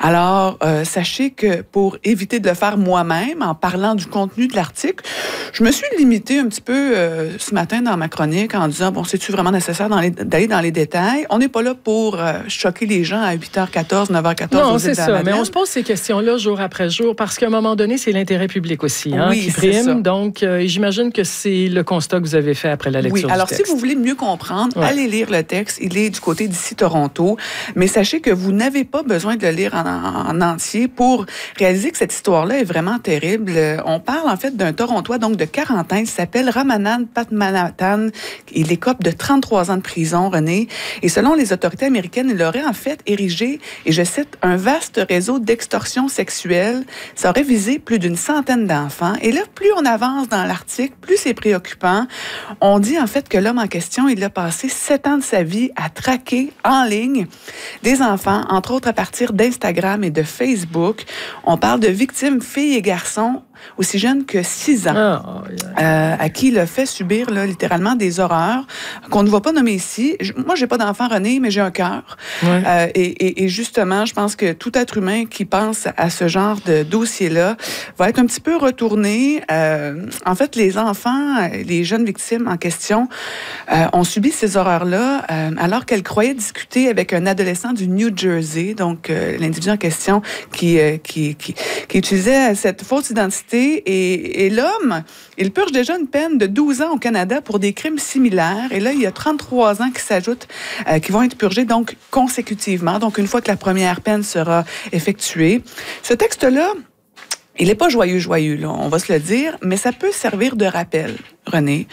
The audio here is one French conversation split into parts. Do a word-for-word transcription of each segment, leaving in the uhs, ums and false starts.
Alors, euh, sachez que pour éviter de le faire moi-même, en parlant du contenu de l'article, je me suis limitée un petit peu euh, ce matin dans ma chronique en disant, bon, c'est-tu vraiment nécessaire dans les, d'aller dans les détails? On n'est pas là pour euh, choquer les gens à huit heures quatorze, neuf heures quatorze. Non, c'est ça, mais on se pose ces questions-là jour après jour parce qu'à un moment donné, c'est l'intérêt public aussi hein, oui, qui prime. Donc, euh, j'imagine que c'est le constat que vous avez fait après la lecture oui, du alors texte. si vous voulez mieux comprendre, ouais. allez lire le texte. Il est du côté d'ici Toronto. Mais sachez que vous n'avez pas besoin de le lire en, en, en entier pour réaliser que cette histoire-là est vraiment terrible. On parle en fait d'un Torontois donc de quarante ans. Il s'appelle Ramanand Padmanabhan. Il écope de trente-trois ans de prison, René. Et selon les autorités américaines, il aurait en fait érigé, et je cite, un vaste réseau d'extorsion sexuelle. Ça aurait visé plus d'une centaine d'enfants. Et là, plus on avance dans l'article, plus c'est préoccupant. On dit en fait que l'homme en question, il a passé sept ans de sa vie à traquer en ligne des enfants, entre autres à partir d'Instagram et de Facebook. On parle de victimes, filles et garçons, aussi jeunes que six ans, oh, yeah. euh, à qui il a fait subir là, littéralement des horreurs qu'on ne va pas nommer ici. Je, moi, j'ai pas d'enfant, René, mais j'ai un cœur. Ouais. Euh, et, et, et justement, je pense que tout être humain qui pense à ce genre de dossier-là va être un petit peu retourné. Euh, en fait, les enfants, les jeunes victimes en question euh, ont subi ces horreurs-là euh, alors qu'elles croyaient discuter avec un adolescent du New Jersey, donc euh, l'individu en question qui, euh, qui, qui, qui utilisait cette fausse identité. Et, et l'homme, il purge déjà une peine de douze ans au Canada pour des crimes similaires. Et là, il y a trente-trois ans qui s'ajoutent, euh, qui vont être purgés donc consécutivement. Donc, une fois que la première peine sera effectuée. Ce texte-là, il n'est pas joyeux, joyeux, là, on va se le dire, mais ça peut servir de rappel, René.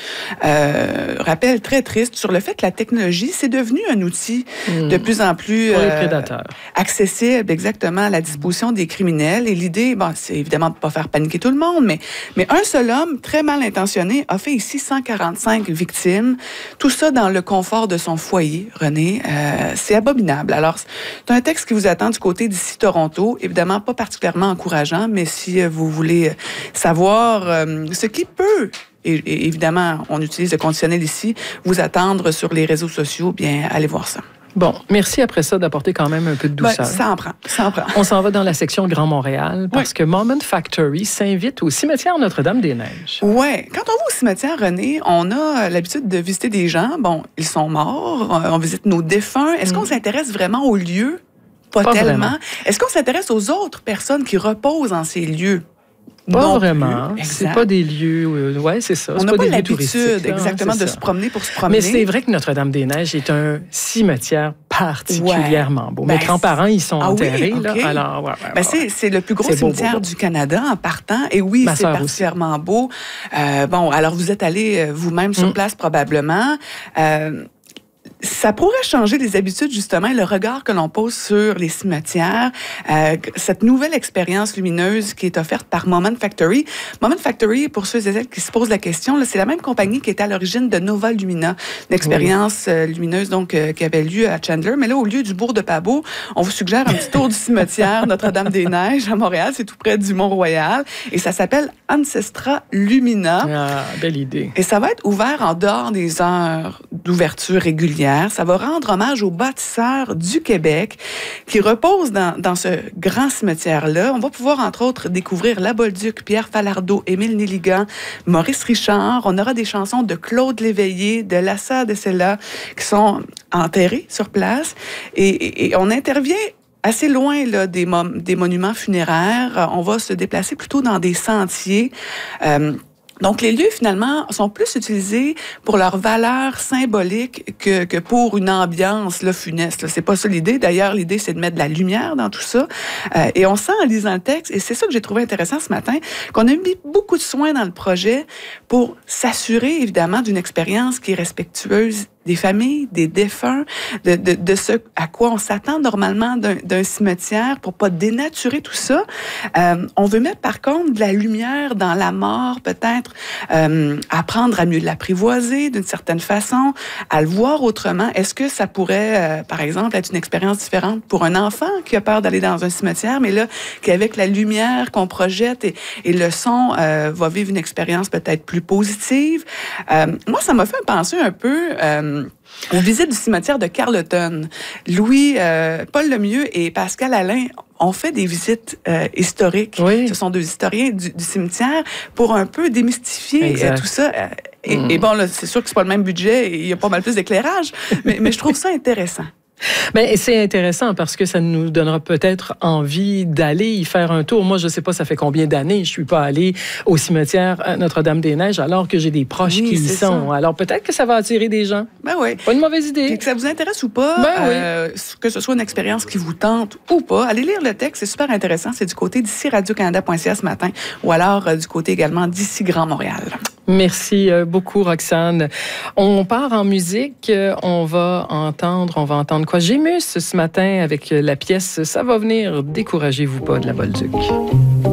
Euh, rappel très triste sur le fait que la technologie, c'est devenu un outil mmh. de plus en plus pour les prédateurs. Euh, accessible, exactement, à la disposition des criminels. Et l'idée, bon, c'est évidemment de ne pas faire paniquer tout le monde, mais, mais un seul homme, très mal intentionné, a fait ici cent quarante-cinq victimes. Tout ça dans le confort de son foyer, René. Euh, c'est abominable. Alors, c'est un texte qui vous attend du côté d'ici Toronto. Évidemment, pas particulièrement encourageant, mais si vous voulez savoir euh, ce qui peut, et, et évidemment, on utilise le conditionnel ici, vous attendre sur les réseaux sociaux, bien, allez voir ça. Bon, merci après ça d'apporter quand même un peu de douceur. Ben, ça en prend, ça en prend. On s'en va dans la section Grand Montréal parce oui. que Moment Factory s'invite au cimetière Notre-Dame-des-Neiges. Oui, quand on va au cimetière, René, on a l'habitude de visiter des gens. Bon, ils sont morts, on visite nos défunts. Est-ce mmh. qu'on s'intéresse vraiment au lieu? Pas, Pas tellement. Vraiment. Est-ce qu'on s'intéresse aux autres personnes qui reposent en ces lieux? Pas non vraiment. C'est pas des lieux... Euh, oui, c'est ça. On n'a pas, pas des l'habitude, exactement, de ça. se promener pour se promener. Mais c'est vrai que Notre-Dame-des-Neiges est un cimetière particulièrement ouais. beau. Ben, Mes grands-parents, ils sont ah enterrés. Oui, okay. là, alors, ouais, ouais, ben, ouais. c'est, c'est le plus gros c'est cimetière beau, beau, beau. du Canada en partant. Et oui, Ma c'est particulièrement aussi. beau. Euh, bon, alors vous êtes allé vous-même sur mm. place probablement. Euh, Ça pourrait changer les habitudes, justement, et le regard que l'on pose sur les cimetières. Euh, cette nouvelle expérience lumineuse qui est offerte par Moment Factory. Moment Factory, pour ceux et celles qui se posent la question, là, c'est la même compagnie qui était à l'origine de Nova Lumina, une expérience oui. euh, lumineuse donc euh, qui avait lieu à Chandler. Mais là, au lieu du bourg de Pabot, on vous suggère un petit tour du cimetière Notre-Dame-des-Neiges à Montréal. C'est tout près du Mont-Royal. Et ça s'appelle Ancestra Lumina. Ah, belle idée. Et ça va être ouvert en dehors des heures d'ouverture régulière. Ça va rendre hommage aux bâtisseurs du Québec qui reposent dans, dans ce grand cimetière-là. On va pouvoir, entre autres, découvrir La Bolduc, Pierre Falardeau, Émile Nelligan, Maurice Richard. On aura des chansons de Claude Léveillé, de Lassa de Sella qui sont enterrées sur place. Et, et, et on intervient assez loin là, des, mo- des monuments funéraires. On va se déplacer plutôt dans des sentiers. Euh, Donc, les lieux, finalement, sont plus utilisés pour leur valeur symbolique que, que pour une ambiance là, funeste. Là. C'est pas ça l'idée. D'ailleurs, l'idée, c'est de mettre de la lumière dans tout ça. Euh, et on sent en lisant le texte, et c'est ça que j'ai trouvé intéressant ce matin, qu'on a mis beaucoup de soin dans le projet pour s'assurer, évidemment, d'une expérience qui est respectueuse des familles, des défunts, de, de, de ce à quoi on s'attend normalement d'un, d'un cimetière pour pas dénaturer tout ça. Euh, on veut mettre par contre de la lumière dans la mort, peut-être euh, apprendre à mieux l'apprivoiser d'une certaine façon, à le voir autrement. Est-ce que ça pourrait, euh, par exemple, être une expérience différente pour un enfant qui a peur d'aller dans un cimetière, mais là, qu'avec la lumière qu'on projette et, et le son euh, va vivre une expérience peut-être plus positive. Euh, moi, ça m'a fait penser un peu... Euh, aux visites du cimetière de Carleton. Louis, euh, Paul Lemieux et Pascal Alain on fait des visites euh, historiques. Oui. Ce sont deux historiens du, du cimetière pour un peu démystifier euh, tout ça. Euh, et, mm. et bon, là, c'est sûr que c'est pas le même budget et il y a pas mal plus d'éclairage, mais, mais je trouve ça intéressant. Ben, c'est intéressant parce que ça nous donnera peut-être envie d'aller y faire un tour. Moi, je ne sais pas, ça fait combien d'années je ne suis pas allée au cimetière Notre-Dame-des-Neiges alors que j'ai des proches oui, qui y sont. Ça. Alors, peut-être que ça va attirer des gens. Ben oui. Pas une mauvaise idée. Puis que ça vous intéresse ou pas, ben euh, oui. que ce soit une expérience qui vous tente ou pas, allez lire le texte, c'est super intéressant. C'est du côté d'ici radio canada point c a ce matin ou alors euh, du côté également d'ici Grand Montréal. Merci beaucoup, Roxane. On part en musique. On va entendre, on va entendre quoi? Gémus ce matin avec la pièce « Ça va venir, découragez-vous pas » de la Bolduc.